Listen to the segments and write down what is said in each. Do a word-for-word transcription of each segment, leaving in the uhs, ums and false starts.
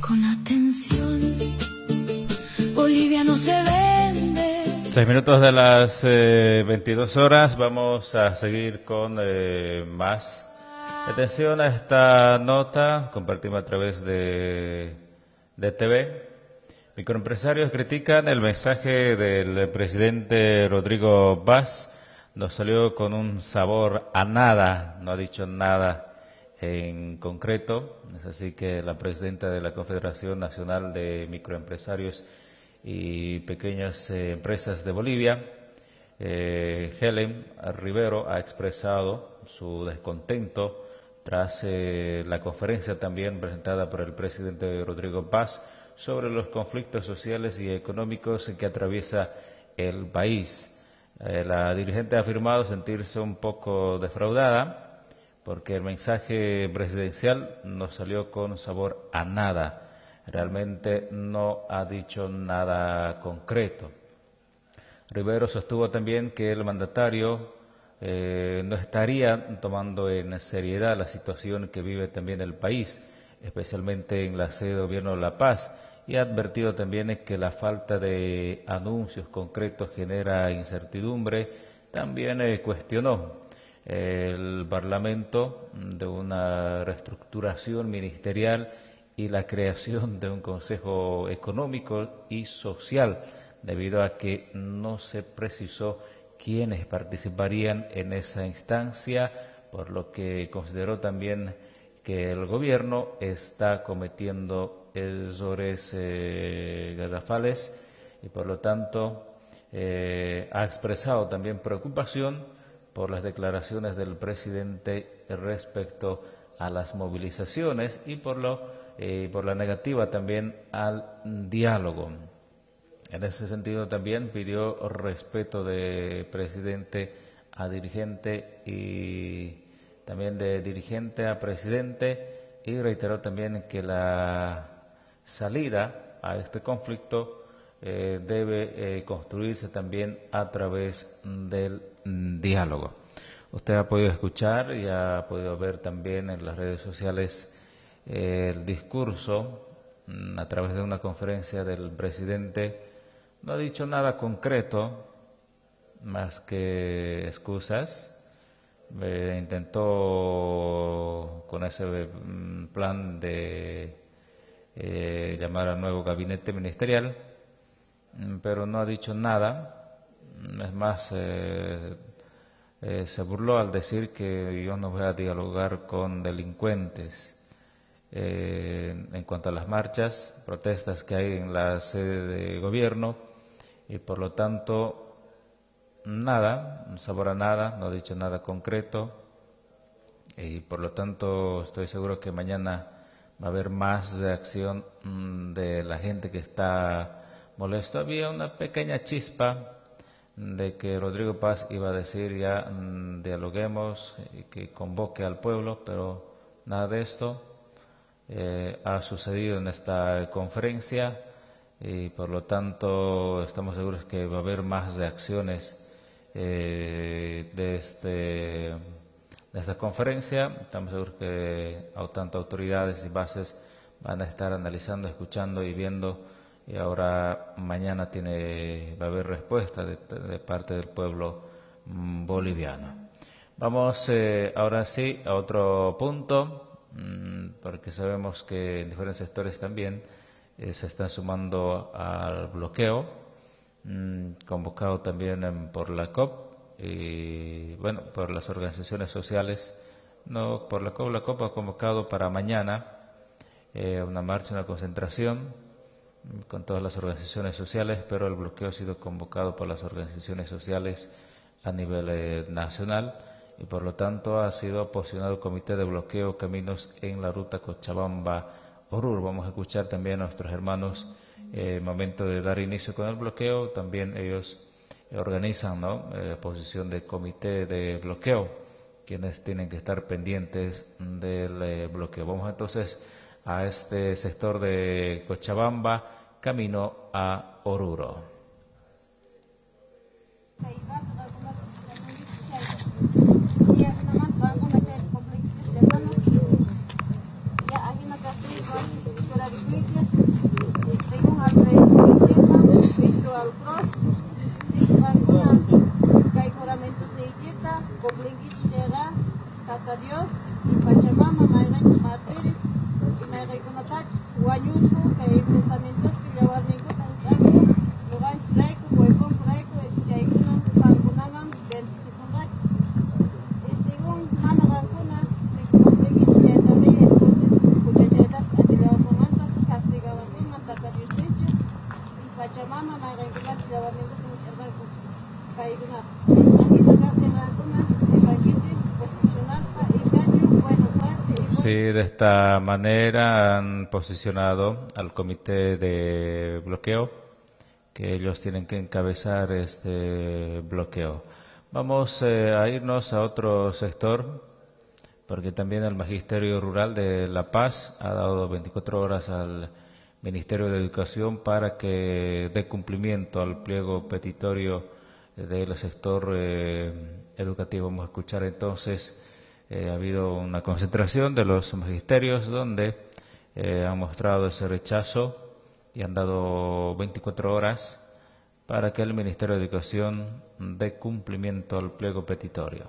con atención. Bolivia no se vende. Seis minutos de las eh, veintidós horas, vamos a seguir con eh, más. Atención a esta nota, compartimos a través de, de T V. Microempresarios critican el mensaje del presidente Rodrigo Paz. Nos salió con un sabor a nada, no ha dicho nada en concreto. Es así que la presidenta de la Confederación Nacional de Microempresarios y Pequeñas eh, Empresas de Bolivia, eh, Helen Rivero, ha expresado su descontento tras eh, la conferencia también presentada por el presidente Rodrigo Paz sobre los conflictos sociales y económicos que atraviesa el país. Eh, la dirigente ha afirmado sentirse un poco defraudada porque el mensaje presidencial no salió con sabor a nada. Realmente no ha dicho nada concreto. Rivero sostuvo también que el mandatario eh, no estaría tomando en seriedad la situación que vive también el país, especialmente en la sede de gobierno de La Paz, y ha advertido también que la falta de anuncios concretos genera incertidumbre. También eh, cuestionó el Parlamento de una reestructuración ministerial y la creación de un Consejo Económico y Social, debido a que no se precisó quiénes participarían en esa instancia, por lo que consideró también que el gobierno está cometiendo errores eh, garrafales y por lo tanto eh, ha expresado también preocupación por las declaraciones del presidente respecto a las movilizaciones y por lo Eh, por la negativa también al diálogo. En ese sentido también pidió respeto de presidente a dirigente y también de dirigente a presidente, y reiteró también que la salida a este conflicto eh, debe eh, construirse también a través del diálogo. Usted ha podido escuchar y ha podido ver también en las redes sociales el discurso a través de una conferencia del presidente. No ha dicho nada concreto más que excusas. Eh, intentó con ese plan de eh, llamar al nuevo gabinete ministerial, pero no ha dicho nada. Es más, eh, eh, se burló al decir que yo no voy a dialogar con delincuentes. Eh, en cuanto a las marchas, protestas que hay en la sede de gobierno, y por lo tanto nada, un sabor a nada, no ha dicho nada concreto, y por lo tanto estoy seguro que mañana va a haber más reacción mmm, de la gente que está molesto. Había una pequeña chispa de que Rodrigo Paz iba a decir ya mmm, dialoguemos y que convoque al pueblo, pero nada de esto Eh, ha sucedido en esta conferencia, y por lo tanto estamos seguros que va a haber más reacciones eh, de, este, de esta conferencia. Estamos seguros que tanto autoridades y bases van a estar analizando, escuchando y viendo, y ahora mañana tiene, va a haber respuesta de, de parte del pueblo mm, boliviano. Vamos eh, ahora sí a otro punto, porque sabemos que en diferentes sectores también eh, se están sumando al bloqueo mmm, convocado también en, por la C O P y bueno, por las organizaciones sociales. No, por la C O P, la C O P ha convocado para mañana eh, una marcha, una concentración con todas las organizaciones sociales, pero el bloqueo ha sido convocado por las organizaciones sociales a nivel eh, nacional, y por lo tanto ha sido posicionado el Comité de Bloqueo Caminos en la ruta Cochabamba-Oruro. Vamos a escuchar también a nuestros hermanos en eh, momento de dar inicio con el bloqueo. También ellos eh, organizan ¿no? eh, posición de comité de bloqueo, quienes tienen que estar pendientes del eh, bloqueo. Vamos entonces a este sector de Cochabamba, camino a Oruro. Sudah di de esta manera han posicionado al comité de bloqueo, que ellos tienen que encabezar este bloqueo. Vamos eh, a irnos a otro sector, porque también el Magisterio Rural de La Paz ha dado veinticuatro horas al Ministerio de Educación para que dé cumplimiento al pliego petitorio del sector eh, educativo. Vamos a escuchar entonces, eh, ha habido una concentración de los magisterios donde eh, han mostrado ese rechazo y han dado veinticuatro horas para que el Ministerio de Educación dé cumplimiento al pliego petitorio.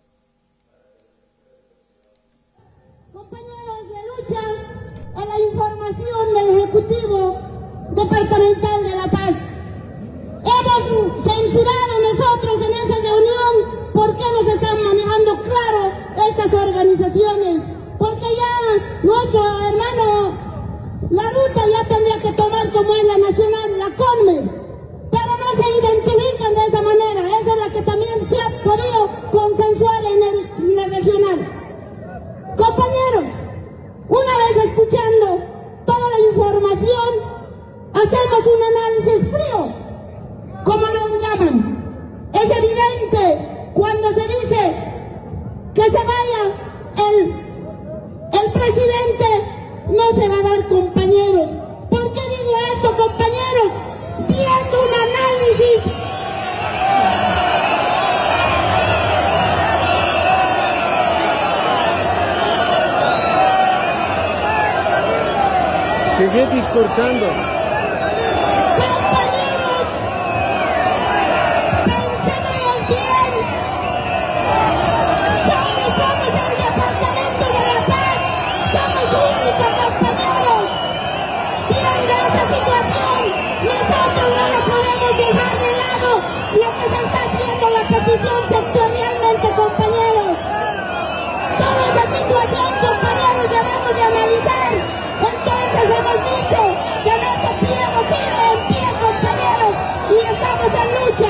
Compañeros de lucha, a la información del Ejecutivo Departamental de La Paz. Hemos censurado nosotros en esa reunión por qué nos están manejando claro estas organizaciones, porque ya nuestro hermano La Ruta ya tendría que tomar como es la nacional, la CONME, pero no se identifican de esa manera. Esa es la que también se ha podido consensuar en, el, en la regional. Compañeros, una vez escuchando toda la información, hacemos un análisis frío, como lo llaman. Es evidente cuando se dice que se vaya el, el presidente, no se va a dar, compañeros. ¿Por qué digo esto, compañeros? Viendo un análisis sigue discursando. Compañeros, pensémonos bien. Somos, somos el Departamento de La Paz. Somos únicos, compañeros. Viendo esa situación, nosotros no lo podemos dejar de lado lo que se está haciendo la petición sectorialmente, compañeros. Toda esa situación, compañeros, debemos de analizar. Entonces hemos dicho que no se podemos ir en pie, compañeros, y estamos en lucha.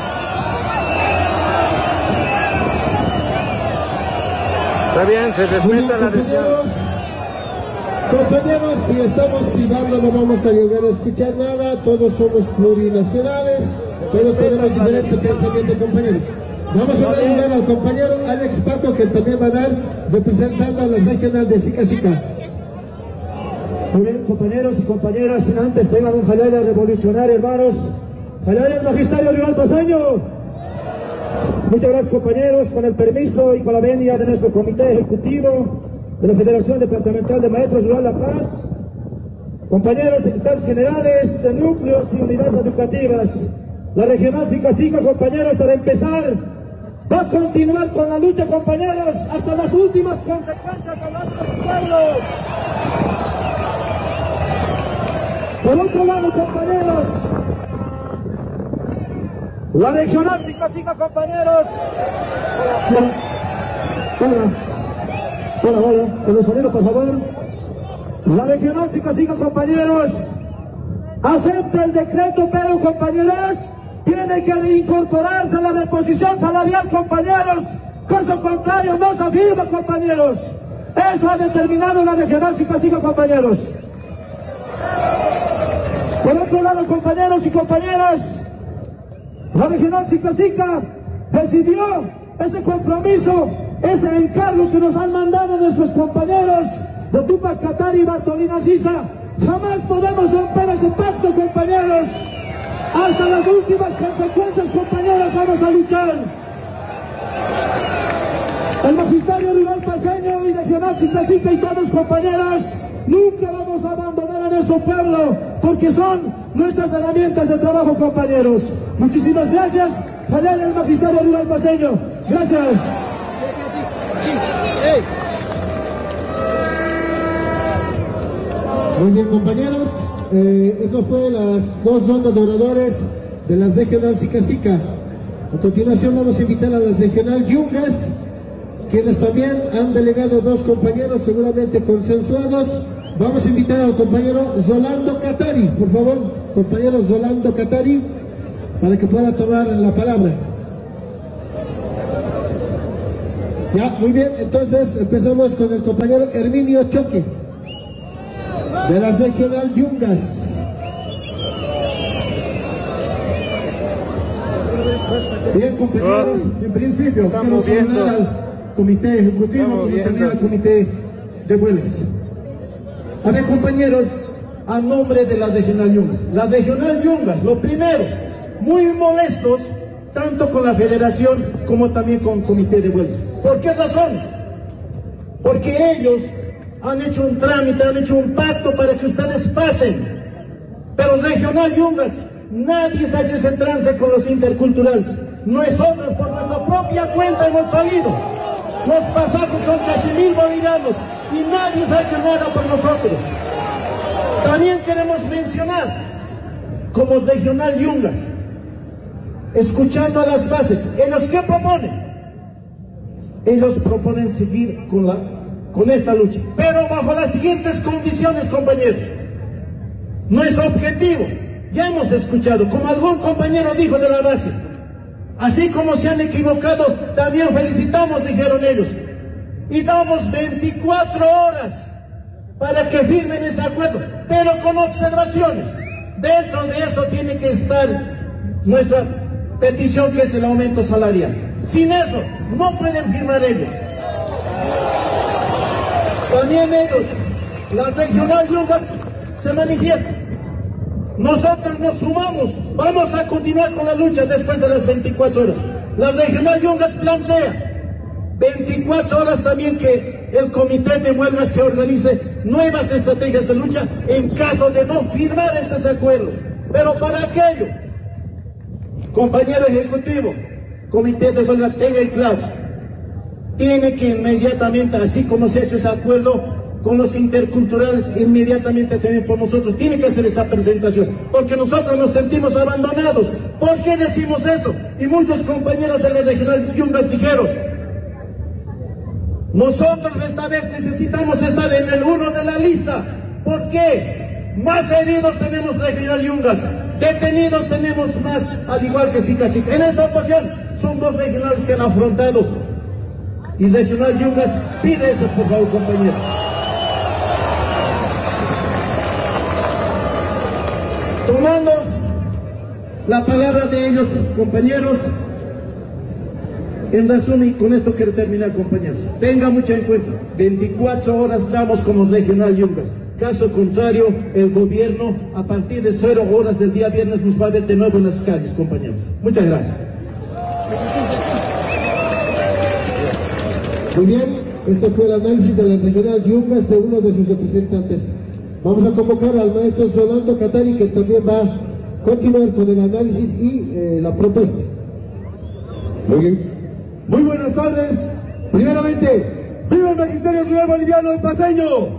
Está bien, se respeta la decisión. Compañeros, si estamos silbando no vamos a llegar a escuchar nada, todos somos plurinacionales, todos tenemos diferentes pensamientos, compañeros. Vamos a dar al compañero Alex Paco, que también va a dar representando a la regional de Sica Sica. Muy bien, compañeros y compañeras, antes tengan un jalala revolucionario, hermanos. Jalala el Magisterio Rural Paseño. Muchas gracias, compañeros, con el permiso y con la venia de nuestro Comité Ejecutivo de la Federación Departamental de Maestros Rural La Paz, compañeros secretarios generales de núcleos y unidades educativas, la regional Sica Sica, compañeros, para empezar, va a continuar con la lucha, compañeros, hasta las últimas consecuencias hablando de su pueblo. Por otro lado, compañeros, la regional Sica Sica, compañeros. Hola, hola, hola, hola, con el sonido, por favor. La regional Sica Sica, compañeros, acepta el decreto, pero, compañeros, tiene que reincorporarse a la reposición salarial, compañeros. Caso contrario, no se afirma, compañeros. Eso ha determinado la regional Sica Sica, compañeros. Por otro lado, compañeros y compañeras, la regional Sica Sica decidió ese compromiso, ese encargo que nos han mandado nuestros compañeros de Tupac Katari y Bartolina Sisa. Jamás podemos romper ese pacto, compañeros. Hasta las últimas consecuencias, compañeros, vamos a luchar. El Magisterio Rural Paseño y regional Sica Sica y todos, compañeras, nunca vamos a abandonar a nuestro pueblo, porque son nuestras herramientas de trabajo, compañeros. Muchísimas gracias. Jalal el Magisterio Rural Paseño. Gracias. Muy bien, compañeros, eh, eso fue las dos rondas de oradores de la regional Sica Sica. A continuación vamos a invitar a la regional Yungas, quienes también han delegado dos compañeros seguramente consensuados. Vamos a invitar al compañero Rolando Katari, por favor, compañero Rolando Katari, para que pueda tomar la palabra. Ya, muy bien, entonces empezamos con el compañero Herminio Choque, de la regional Yungas. Bien, compañeros, en principio quiero saludar al comité ejecutivo y también al comité de vuelos. A ver, compañeros, a nombre de la regional Yungas. La regional Yungas, lo primero, muy molestos, tanto con la federación como también con el comité de vuelos. ¿Por qué razones? Porque ellos han hecho un trámite, han hecho un pacto para que ustedes pasen. Pero regional Yungas, nadie se ha hecho ese trance con los interculturales. Nosotros por nuestra propia cuenta hemos salido. Los pasajes son casi mil bolivianos y nadie se ha hecho nada por nosotros. También queremos mencionar, como regional Yungas, escuchando a las bases, ¿ellos qué proponen? Ellos proponen seguir con, la, con esta lucha, pero bajo las siguientes condiciones, compañeros. Nuestro objetivo, ya hemos escuchado, como algún compañero dijo de la base, así como se han equivocado, también felicitamos, dijeron ellos, y damos veinticuatro horas para que firmen ese acuerdo, pero con observaciones. Dentro de eso tiene que estar nuestra petición, que es el aumento salarial. Sin eso, no pueden firmar ellos. También ellos, la regional Yungas, se manifiesta. Nosotros nos sumamos, vamos a continuar con la lucha después de las veinticuatro horas. La regional Yungas plantea veinticuatro horas también, que el comité de huelga se organice nuevas estrategias de lucha en caso de no firmar estos acuerdos. Pero para aquello, compañero ejecutivo, comité de huelga, tenga en claro, tiene que inmediatamente, así como se ha hecho ese acuerdo con los interculturales, inmediatamente también por nosotros, tiene que hacer esa presentación, porque nosotros nos sentimos abandonados. ¿Por qué decimos esto? Y muchos compañeros de la regional Yungas dijeron, nosotros esta vez necesitamos estar en el uno de la lista. ¿Por qué? Más heridos tenemos regional Yungas, detenidos tenemos más, al igual que Sica Sica. En esta ocasión son dos regionales que han afrontado, y regional Yungas pide eso, por favor, compañeros. Tomando la palabra de ellos, compañeros, en razón, y con esto quiero terminar, compañeros, tenga mucho en cuenta, veinticuatro horas damos como regional Yungas. Caso contrario, el gobierno a partir de cero horas del día viernes nos va a ver de nuevo en las calles, compañeros. Muchas gracias. Muy bien, este fue el análisis de la regional Yungas de uno de sus representantes. Vamos a convocar al maestro Rolando Catari, que también va a continuar con el análisis y eh, la propuesta. Muy bien. Muy buenas tardes. Primeramente, ¡viva el Magisterio Rural Boliviano de Paceño!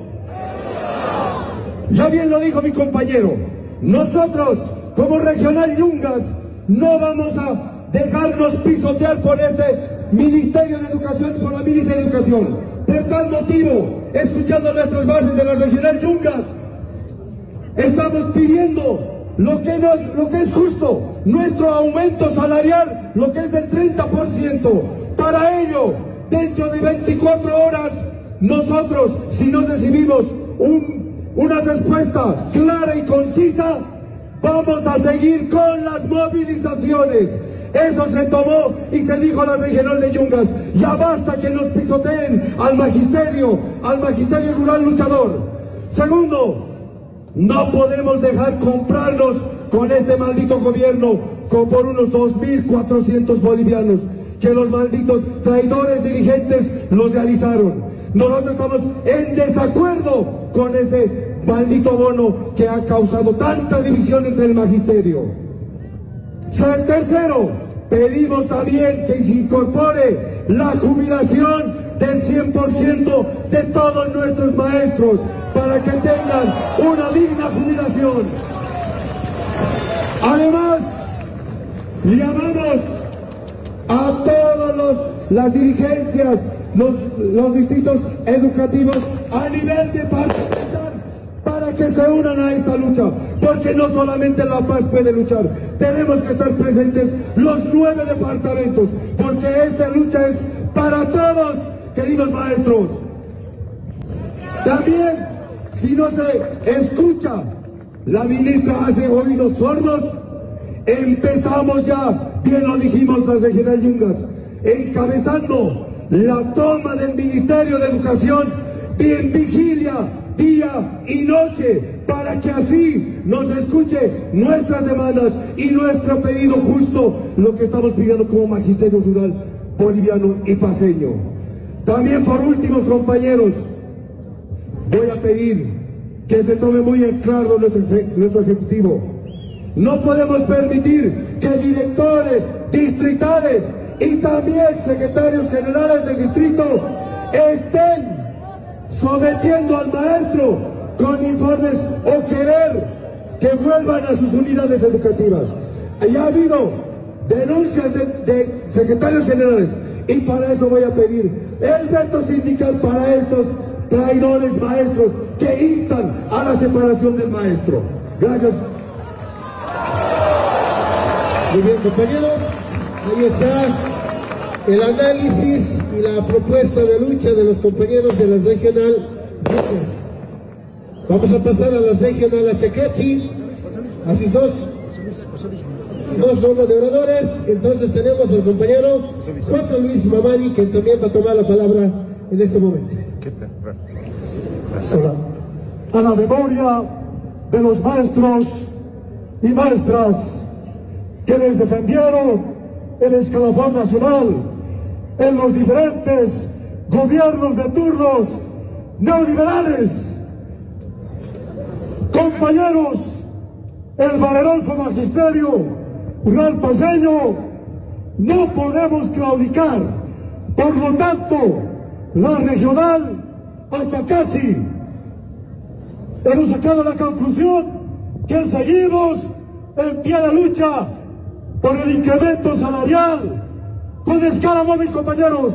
Ya bien lo dijo mi compañero, nosotros como regional Yungas no vamos a dejarnos pisotear por este Ministerio de Educación y por la Ministra de Educación. Por tal motivo, escuchando nuestras bases de la regional Yungas, estamos pidiendo lo que, no es, lo que es justo, nuestro aumento salarial, lo que es del treinta por ciento. Para ello, dentro de veinticuatro horas, nosotros, si no recibimos un, una respuesta clara y concisa, vamos a seguir con las movilizaciones. Eso se tomó y se dijo a la regional de Yungas, ya basta que nos pisoteen al magisterio, al magisterio rural luchador. Segundo, no podemos dejar comprarnos con este maldito gobierno con por unos dos mil cuatrocientos bolivianos, que los malditos traidores dirigentes los realizaron. Nosotros estamos en desacuerdo con ese maldito bono que ha causado tanta división entre el magisterio. Tercero, pedimos también que se incorpore la jubilación del cien por ciento de todos nuestros maestros para que tengan una digna jubilación. Además, llamamos a todas los, las dirigencias, los, los distritos educativos a nivel departamental para que se unan a esta lucha, porque no solamente La Paz puede luchar, tenemos que estar presentes los nueve departamentos, porque esta lucha es para todos, queridos maestros. También, si no se escucha, la ministra hace oídos sordos. Empezamos ya, bien lo dijimos, la regional Yungas, encabezando la toma del Ministerio de Educación, bien vigilia, día y noche, para que así nos escuche nuestras demandas y nuestro pedido justo, lo que estamos pidiendo como magisterio rural boliviano y paseño. También, por último, compañeros, voy a pedir que se tome muy en claro nuestro, nuestro ejecutivo. No podemos permitir que directores distritales y también secretarios generales del distrito estén sometiendo al maestro con informes o querer que vuelvan a sus unidades educativas. Ya ha habido denuncias de, de secretarios generales y para eso voy a pedir el veto sindical para estos traidores maestros que instan a la separación del maestro. Gracias. Muy bien, compañeros, ahí está el análisis y la propuesta de lucha de los compañeros de la regional. Vamos a pasar a la regional Achacachi, a sus dos, dos rondas de oradores. Entonces tenemos al compañero José Luis Mamani, que también va a tomar la palabra en este momento. Hola. A la memoria de los maestros y maestras que les defendieron el escalafón nacional en los diferentes gobiernos de turnos neoliberales. Compañeros, el valeroso magisterio rural paseño no podemos claudicar. Por lo tanto, la regional Achacachi hemos sacado la conclusión que seguimos en pie de lucha por el incremento salarial con escala móvil, compañeros.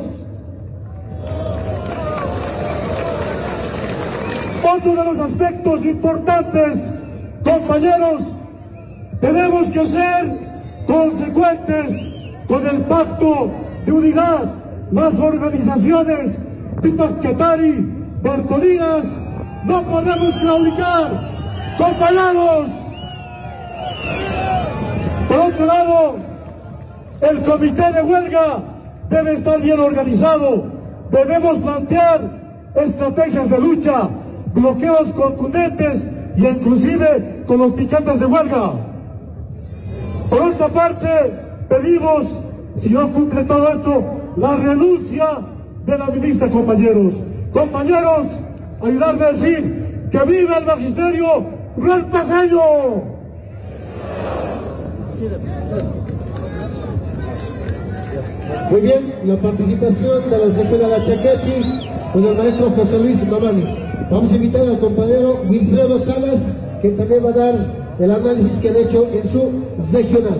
Otro de los aspectos importantes, compañeros, tenemos que ser consecuentes con el pacto de unidad. Las organizaciones Pipaquetari, Bartolinas, no podemos claudicar, compañeros. Por otro lado, el comité de huelga debe estar bien organizado. Debemos plantear estrategias de lucha, bloqueos contundentes y inclusive con los piquetes de huelga. Por otra parte, pedimos, si no cumple todo esto, la renuncia de la ministra, compañeros. Compañeros, ayudarme a decir que viva el magisterio rural paseño. Muy bien, la participación de la secretaria Achacachi con el maestro José Luis Mamani. Vamos a invitar al compañero Wilfredo Salas, que también va a dar el análisis que han hecho en su regional.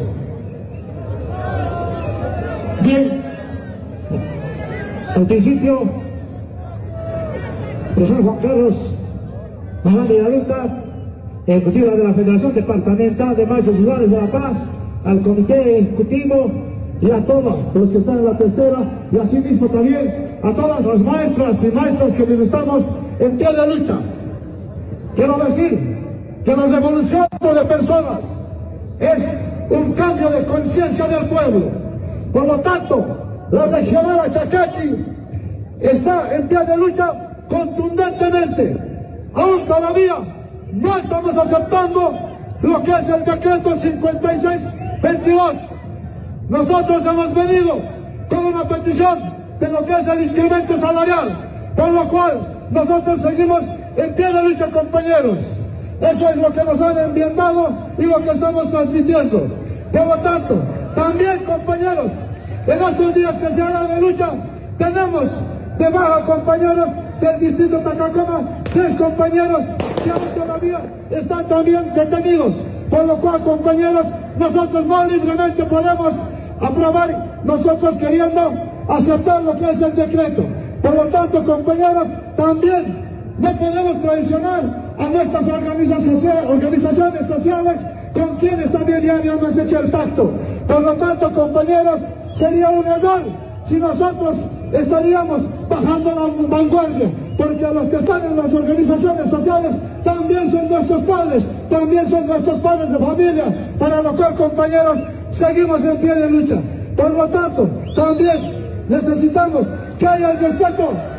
Bien, al principio, profesor Juan Carlos Mamani de la Luta, ejecutiva de la Federación Departamental de Maestros Rurales de La Paz, al Comité Ejecutivo y a todos los que están en la tercera, y asimismo también a todas las maestras y maestros que estamos en pie de lucha. Quiero decir que la revolución de personas es un cambio de conciencia del pueblo. Por lo tanto, la regional Achacachi está en pie de lucha contundentemente. Aún todavía no estamos aceptando lo que es el decreto cincuenta y seis veintidós. Nosotros hemos venido con una petición de lo que es el incremento salarial, por lo cual nosotros seguimos en pie de lucha, compañeros. Eso es lo que nos han enviado y lo que estamos transmitiendo. Por lo tanto, también, compañeros, en estos días que se habla de lucha, tenemos de baja, compañeros, del distrito Tacacoma, tres compañeros que aún todavía están también detenidos. Por lo cual, compañeros, nosotros no libremente podemos aprobar, nosotros queriendo aceptar lo que es el decreto. Por lo tanto, compañeros, también no podemos traicionar a nuestras organizaciones, organizaciones sociales con quienes también ya hemos hecho el pacto. Por lo tanto, compañeros, sería un error si nosotros estaríamos bajando la vanguardia, porque a los que están en las organizaciones sociales también son nuestros padres, también son nuestros padres de familia, para lo cual, compañeros, seguimos en pie de lucha. Por lo tanto, también necesitamos que haya el respeto